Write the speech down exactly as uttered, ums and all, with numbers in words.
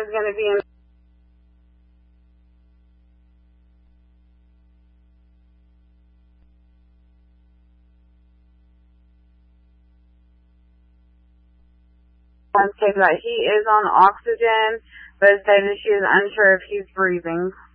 is going to be in say that he is on oxygen, but said that she is unsure if he's breathing.